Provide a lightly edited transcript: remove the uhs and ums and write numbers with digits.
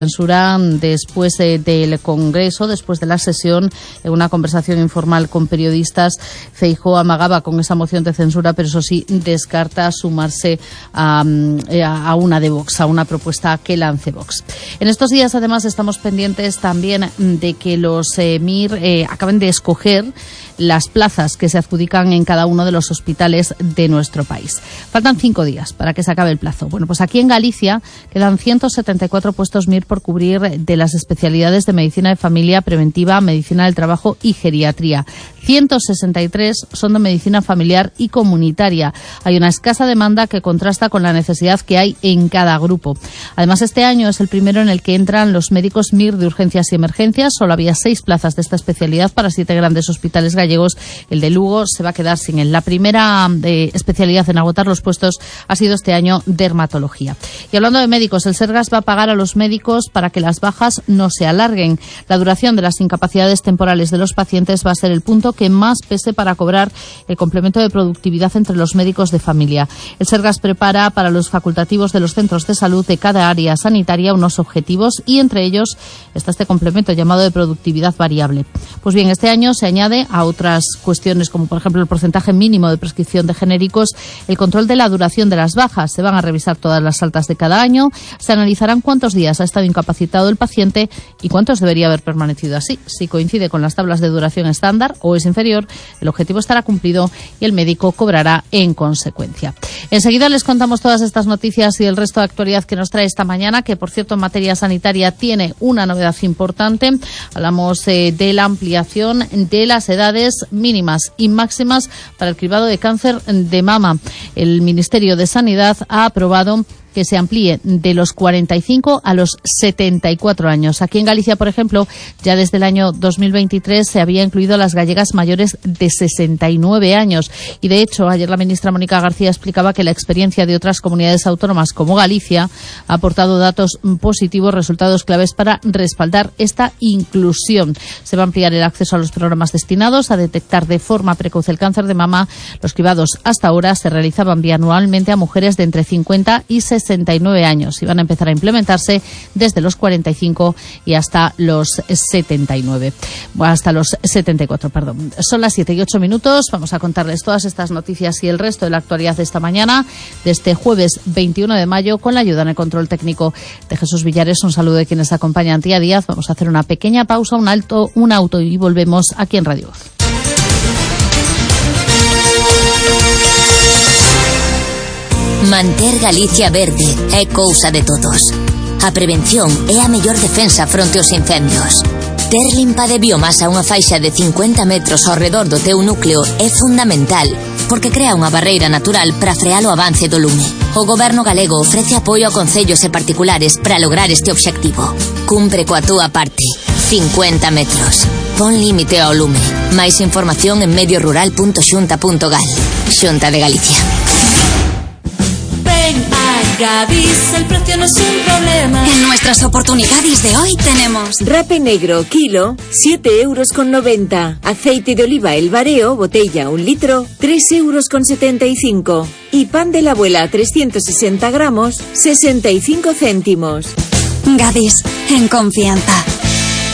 Censura después del Congreso, después de la sesión, en una conversación informal con periodistas, Feijóo amagaba con esa moción de censura, pero eso sí, descarta sumarse a una de Vox, a una propuesta que lance Vox. En estos días, además, estamos pendientes también de que los MIR acaben de escoger las plazas que se adjudican en cada uno de los hospitales de nuestro país. Faltan 5 días para que se acabe el plazo. Bueno, pues aquí en Galicia quedan 174 puestos MIR por cubrir de las especialidades de medicina de familia, preventiva, medicina del trabajo y geriatría. 163 son de medicina familiar y comunitaria. Hay una escasa demanda que contrasta con la necesidad que hay en cada grupo. Además, este año es el primero en el que entran los médicos MIR de urgencias y emergencias. Solo había 6 plazas de esta especialidad para 7 grandes hospitales gallegos. El de Lugo se va a quedar sin él. La primera especialidad en agotar los puestos ha sido este año dermatología. Y hablando de médicos, el Sergas va a pagar a los médicos para que las bajas no se alarguen. La duración de las incapacidades temporales de los pacientes va a ser el punto que más pese para cobrar el complemento de productividad entre los médicos de familia. El Sergas prepara para los facultativos de los centros de salud de cada área sanitaria unos objetivos y entre ellos está este complemento llamado de productividad variable. Pues bien, este año se añade a otras cuestiones como por ejemplo el porcentaje mínimo de prescripción de genéricos, el control de la duración de las bajas. Se van a revisar todas las altas de cada año, se analizarán cuántos días ha estado incapacitado el paciente y cuántos debería haber permanecido así. Si coincide con las tablas de duración estándar o es inferior, el objetivo estará cumplido y el médico cobrará en consecuencia. Enseguida les contamos todas estas noticias y el resto de actualidad que nos trae esta mañana, que por cierto en materia sanitaria tiene una novedad importante. Hablamos de la ampliación de las edades mínimas y máximas para el cribado de cáncer de mama. El Ministerio de Sanidad ha aprobado que se amplíe de los 45 a los 74 años. Aquí en Galicia, por ejemplo, ya desde el año 2023 se había incluido a las gallegas mayores de 69 años. Y de hecho, ayer la ministra Mónica García explicaba que la experiencia de otras comunidades autónomas como Galicia ha aportado datos positivos, resultados claves para respaldar esta inclusión. Se va a ampliar el acceso a los programas destinados a detectar de forma precoz el cáncer de mama. Los cribados hasta ahora se realizaban bianualmente a mujeres de entre 50 y 69 años y van a empezar a implementarse desde los 45 y hasta los 79. Hasta los 74, perdón. Son las 7:08. Vamos a contarles todas estas noticias y el resto de la actualidad de esta mañana, de este jueves 21 de mayo, con la ayuda en el control técnico de Jesús Villares. Un saludo de quienes acompañan Tía Díaz. Vamos a hacer una pequeña pausa, un auto y volvemos aquí en Radio Voz. Manter Galicia verde é cousa de todos. A prevención é a mellor defensa fronte aos incendios. Ter limpa de biomasa unha faixa de 50 metros ao redor do teu núcleo é fundamental, porque crea unha barreira natural para frear o avance do lume. O Goberno galego ofrece apoio a concellos e particulares para lograr este obxectivo. Cumpre coa túa parte. 50 metros. Pon límite ao lume. Máis información en mediorural.xunta.gal. Xunta de Galicia. Ven a Gadis, el precio no es un problema. En nuestras oportunidades de hoy tenemos rape negro, kilo, 7,90 €. Aceite de oliva El Bareo, botella 1 litro, 3,75 €. Y pan de la abuela, 360 gramos, 65 céntimos. Gadis, en confianza.